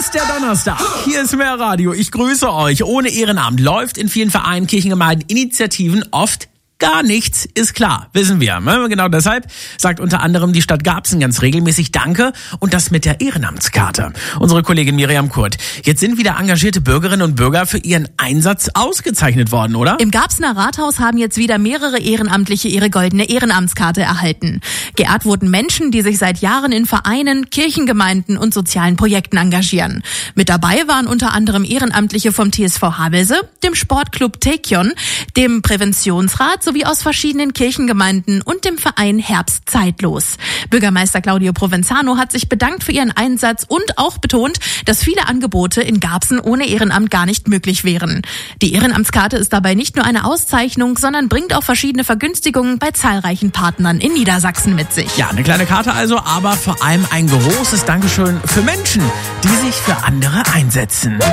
ist der Donnerstag. Hier ist mehr Radio. Ich grüße euch. Ohne Ehrenamt läuft in vielen Vereinen, Kirchengemeinden, Initiativen oft gar nichts, ist klar, wissen wir. Genau deshalb sagt unter anderem die Stadt Garbsen ganz regelmäßig Danke und das mit der Ehrenamtskarte. Unsere Kollegin Miriam Kurt. Jetzt sind wieder engagierte Bürgerinnen und Bürger für ihren Einsatz ausgezeichnet worden, oder? Im Garbsener Rathaus haben jetzt wieder mehrere Ehrenamtliche ihre goldene Ehrenamtskarte erhalten. Geehrt wurden Menschen, die sich seit Jahren in Vereinen, Kirchengemeinden und sozialen Projekten engagieren. Mit dabei waren unter anderem Ehrenamtliche vom TSV Havelse, dem Sportclub Tekion, dem Präventionsrat sowie aus verschiedenen Kirchengemeinden und dem Verein Herbst Zeitlos. Bürgermeister Claudio Provenzano hat sich bedankt für ihren Einsatz und auch betont, dass viele Angebote in Garbsen ohne Ehrenamt gar nicht möglich wären. Die Ehrenamtskarte ist dabei nicht nur eine Auszeichnung, sondern bringt auch verschiedene Vergünstigungen bei zahlreichen Partnern in Niedersachsen mit sich. Ja, eine kleine Karte also, aber vor allem ein großes Dankeschön für Menschen, die sich für andere einsetzen.